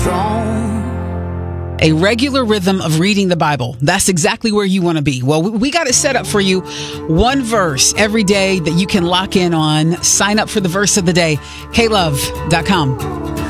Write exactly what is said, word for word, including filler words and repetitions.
A regular rhythm of reading the Bible. That's exactly where you want to be. Well, we got it set up for you. One verse every day that you can lock in on. Sign up for the verse of the day. K love dot com.